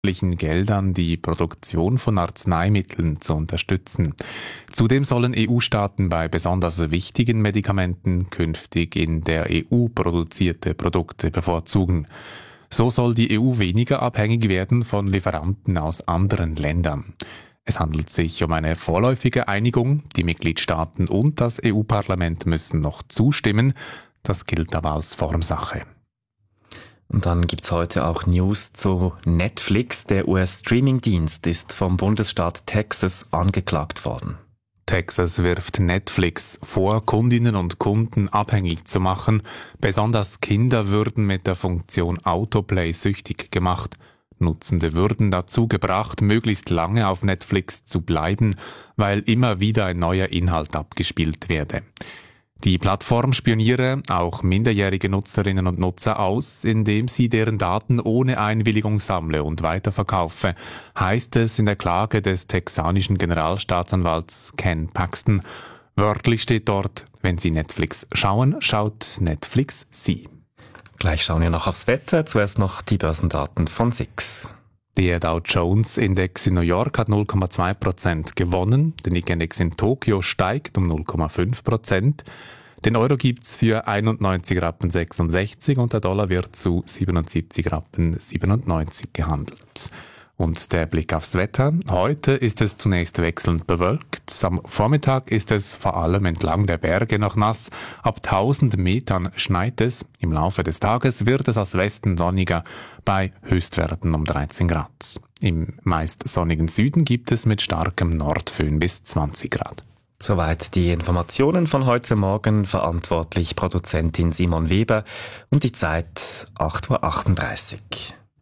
Geldern die Produktion von Arzneimitteln zu unterstützen. Zudem sollen EU-Staaten bei besonders wichtigen Medikamenten künftig in der EU produzierte Produkte bevorzugen. So soll die EU weniger abhängig werden von Lieferanten aus anderen Ländern. Es handelt sich um eine vorläufige Einigung. Die Mitgliedstaaten und das EU-Parlament müssen noch zustimmen. Das gilt aber als Formsache. Und dann gibt's heute auch News zu Netflix. Der US-Streaming-Dienst ist vom Bundesstaat Texas angeklagt worden. Texas wirft Netflix vor, Kundinnen und Kunden abhängig zu machen. Besonders Kinder würden mit der Funktion Autoplay süchtig gemacht. Nutzende würden dazu gebracht, möglichst lange auf Netflix zu bleiben, weil immer wieder ein neuer Inhalt abgespielt werde. Die Plattform spioniere auch minderjährige Nutzerinnen und Nutzer aus, indem sie deren Daten ohne Einwilligung sammle und weiterverkaufe, heißt es in der Klage des texanischen Generalstaatsanwalts Ken Paxton. Wörtlich steht dort, wenn Sie Netflix schauen, schaut Netflix Sie. Gleich schauen wir noch aufs Wetter, zuerst noch die Börsendaten von SIX. Der Dow Jones Index in New York hat 0,2% gewonnen, der Nikkei-Index in Tokio steigt um 0,5%, den Euro gibt's für 91,66 und der Dollar wird zu 77,97 gehandelt. Und der Blick aufs Wetter. Heute ist es zunächst wechselnd bewölkt. Am Vormittag ist es vor allem entlang der Berge noch nass. Ab 1000 Metern schneit es. Im Laufe des Tages wird es aus Westen sonniger bei Höchstwerten um 13 Grad. Im meist sonnigen Süden gibt es mit starkem Nordföhn bis 20 Grad. Soweit die Informationen von heute Morgen. Verantwortlich Produzentin Simon Weber und die Zeit 8:38 Uhr.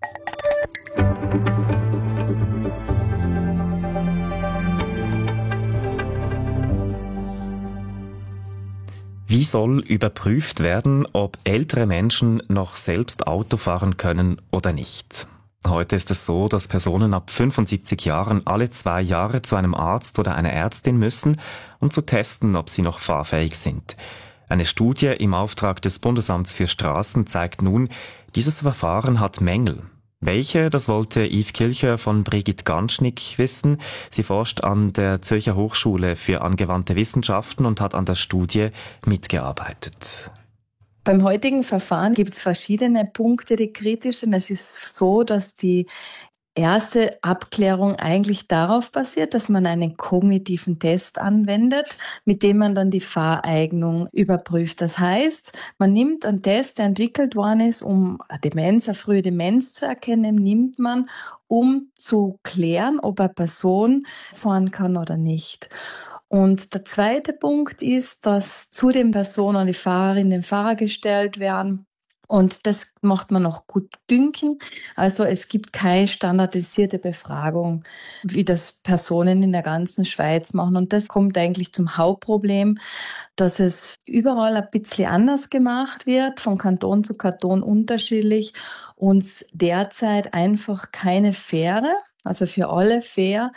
Wie soll überprüft werden, ob ältere Menschen noch selbst Auto fahren können oder nicht? Heute ist es so, dass Personen ab 75 Jahren alle 2 Jahre zu einem Arzt oder einer Ärztin müssen, um zu testen, ob sie noch fahrfähig sind. Eine Studie im Auftrag des Bundesamts für Straßen zeigt nun, dieses Verfahren hat Mängel. Welche, das wollte Yves Kilcher von Brigitte Ganschnick wissen. Sie forscht an der Zürcher Hochschule für angewandte Wissenschaften und hat an der Studie mitgearbeitet. Beim heutigen Verfahren gibt es verschiedene Punkte, die kritisch sind. Es ist so, dass die erste Abklärung eigentlich darauf basiert, dass man einen kognitiven Test anwendet, mit dem man dann die Fahreignung überprüft. Das heißt, man nimmt einen Test, der entwickelt worden ist, um eine frühe Demenz zu erkennen, nimmt man, um zu klären, ob eine Person fahren kann oder nicht. Und der zweite Punkt ist, dass zu den Personen die Fahrerin, den Fahrer gestellt werden. Und das macht man noch gut dünken. Also es gibt keine standardisierte Befragung, wie das Personen in der ganzen Schweiz machen. Und das kommt eigentlich zum Hauptproblem, dass es überall ein bisschen anders gemacht wird, von Kanton zu Kanton unterschiedlich und derzeit einfach keine also für alle faire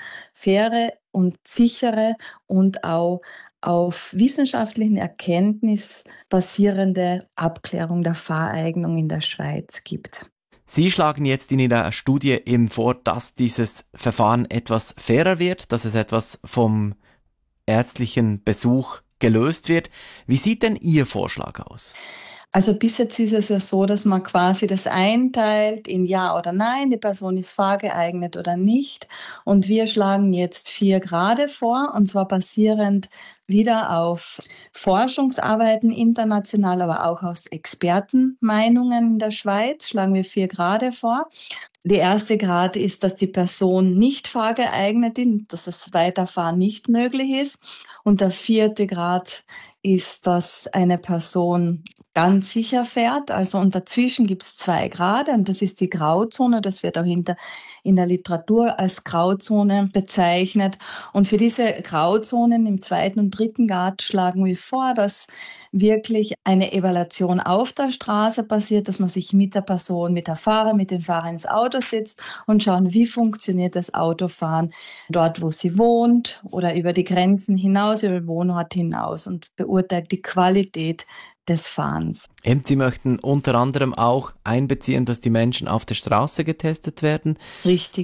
und sichere und auch auf wissenschaftlichen Erkenntnis basierende Abklärung der Fahreignung in der Schweiz gibt. Sie schlagen jetzt in Ihrer Studie eben vor, dass dieses Verfahren etwas fairer wird, dass es etwas vom ärztlichen Besuch gelöst wird. Wie sieht denn Ihr Vorschlag aus? Also bis jetzt ist es ja so, dass man quasi das einteilt in Ja oder Nein, die Person ist fahrgeeignet oder nicht. Und wir schlagen jetzt 4 Grade vor, und zwar basierend wieder auf Forschungsarbeiten international, aber auch aus Expertenmeinungen in der Schweiz, schlagen wir 4 Grade vor. Der erste Grad ist, dass die Person nicht fahrgeeignet ist, dass das Weiterfahren nicht möglich ist. Und der 4. Grad ist, dass eine Person ganz sicher fährt. Also und dazwischen gibt es 2 Grade und das ist die Grauzone. Das wird auch in der Literatur als Grauzone bezeichnet. Und für diese Grauzonen im 2. und 3. Grad schlagen wir vor, dass wirklich eine Evaluation auf der Straße passiert, dass man sich mit der Person, mit dem Fahrer ins Auto sitzt und schauen, wie funktioniert das Autofahren dort, wo sie wohnt oder über die Grenzen hinaus, über den Wohnort hinaus und beurteilt die Qualität des Fahrens. Sie möchten unter anderem auch einbeziehen, dass die Menschen auf der Straße getestet werden. Richtig.